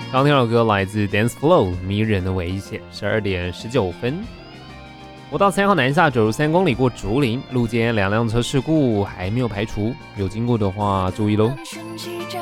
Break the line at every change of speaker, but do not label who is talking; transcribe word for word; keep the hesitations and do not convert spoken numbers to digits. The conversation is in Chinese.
刚听到歌来自 Dance Flow 迷人的危险，十二点十九分。国道三号南下九十三公里过竹林，路肩两辆车事故还没有排除，有经过的话注意喽。